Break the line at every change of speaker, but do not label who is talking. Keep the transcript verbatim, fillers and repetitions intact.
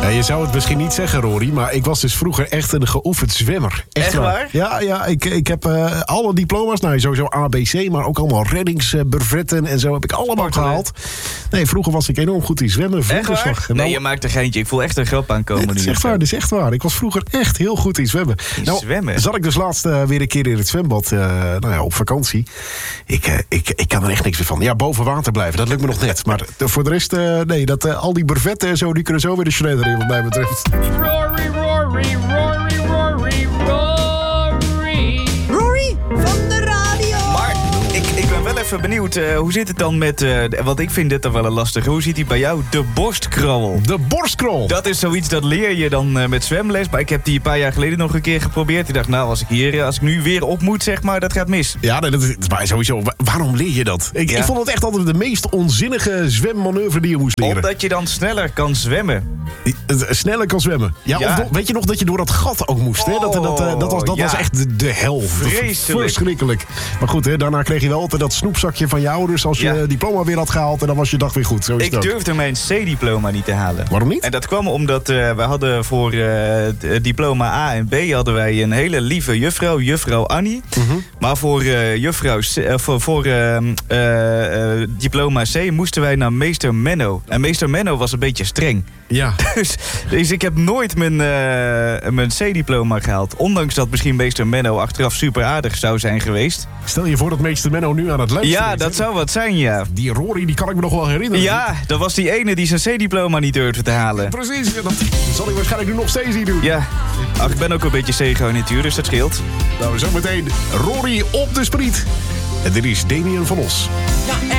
Ja, je zou het misschien niet zeggen, Rory, maar ik was dus vroeger echt een geoefend zwemmer.
Echt, echt waar? waar?
Ja, ja ik, ik heb uh, alle diploma's, nou sowieso A B C, maar ook allemaal reddingsbrevetten en zo heb ik allemaal Sporten, gehaald. Nee, vroeger was ik enorm goed in zwemmen.
Echt waar?
Nou,
nee, je maakt er geintje. Ik voel echt een grap aankomen.
Nee,
nu.
Dat is echt waar, dat is echt waar. Ik was vroeger echt heel goed in zwemmen.
In
nou,
zwemmen?
Zat ik dus laatst uh, weer een keer in het zwembad, uh, nou ja, op vakantie. Ik, uh, ik, ik kan er echt niks meer van. Ja, boven water blijven, dat lukt me nog net. Maar uh, voor de rest, uh, nee, dat, uh, al die brevetten en zo, die kunnen zo weer de shredder in, wat mij betreft.
Rory, Rory, Rory, Rory, Rory.
Rory van de radio.
Maar ik, ik ben wel even benieuwd, uh, hoe zit het dan met, uh, want ik vind dit toch wel een lastige. Hoe zit die bij jou? De borstkrabbel.
De borstkrabbel.
Dat is zoiets, dat leer je dan uh, met zwemles. Maar ik heb die een paar jaar geleden nog een keer geprobeerd. Ik dacht, nou, als ik hier, als ik nu weer op moet, zeg maar, dat gaat mis.
Ja, nee, dat is maar sowieso. Waarom leer je dat? Ik, ja. ik vond het echt altijd de meest onzinnige zwemmanoeuvre die je moest leren.
Omdat je dan sneller kan zwemmen.
Sneller kan zwemmen. Ja, ja. Of, weet je nog dat je door dat gat ook moest? Hè? Dat, dat, dat, dat, was, dat ja. was echt de, de hel.
Vreselijk.
Verschrikkelijk. Maar goed, hè, daarna kreeg je wel altijd dat snoepzakje van je ouders als je ja. diploma weer had gehaald. En dan was je dag weer goed. Zo is
ik
het
durfde mijn C-diploma niet te halen.
Waarom niet?
En dat kwam omdat uh, we hadden voor uh, diploma A en B hadden wij een hele lieve juffrouw, juffrouw Annie. Mm-hmm. Maar voor uh, juffrouw C, uh, voor, voor uh, uh, uh, diploma C moesten wij naar meester Menno. En meester Menno was een beetje streng.
Ja.
Dus, dus ik heb nooit mijn, uh, mijn C-diploma gehaald. Ondanks dat misschien meester Menno achteraf super aardig zou zijn geweest.
Stel je voor dat meester Menno nu aan het luisteren
Ja,
is,
dat zou wat zijn, ja.
Die Rory, die kan ik me nog wel herinneren.
Ja, dat was die ene die zijn C-diploma niet durfde te halen.
Precies, dat zal hij waarschijnlijk nu nog steeds niet doen.
Ja, ach, ik ben ook een beetje C-garnituur, dus dat scheelt.
Nou, zometeen Rory op de spriet. En dit is Damien van Os.
Ja,